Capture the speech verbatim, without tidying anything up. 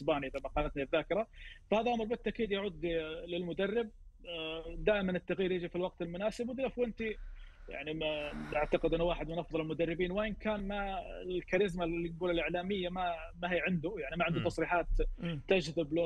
الاسباني اذا ما خانتني الذاكره. فهذا امر بالتاكيد يعود للمدرب. دائما التغيير يجي في الوقت المناسب، ودي فوينتي يعني ما اعتقد انه واحد من افضل المدربين، وان كان ما الكاريزما اللي نقول الاعلاميه ما ما هي عنده، يعني ما عنده إمم، تصريحات إمم. تجذب